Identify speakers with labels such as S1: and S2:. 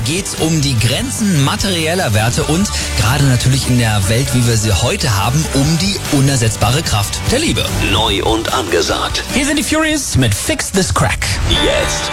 S1: geht's um die Grenzen materieller Werte und gerade natürlich in der Welt, wie wir sie heute haben, um die unersetzbare Kraft der Liebe.
S2: Neu und angesagt.
S1: Hier sind die Furious mit Fix This Crack.
S2: Jetzt